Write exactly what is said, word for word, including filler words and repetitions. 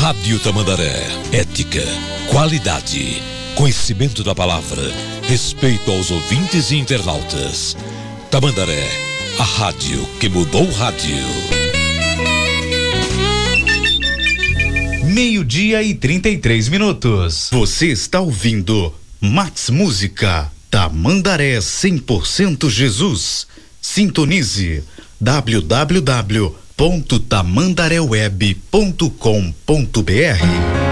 Rádio Tamandaré. Ética, qualidade, conhecimento da palavra, respeito aos ouvintes e internautas. Tamandaré, a rádio que mudou o rádio. Meio-dia e trinta e três minutos. Você está ouvindo Max Música, Tamandaré cem por cento Jesus. Sintonize w w w ponto tamandaré web ponto com ponto b r.